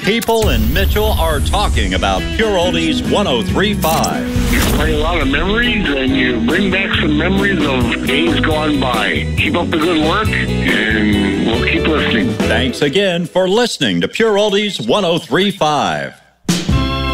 People in Mitchell are talking about Pure Oldies 103.5. You play a lot of memories, and you bring back some memories of days gone by. Keep up the good work, and we'll keep listening. Thanks again for listening to Pure Oldies 103.5.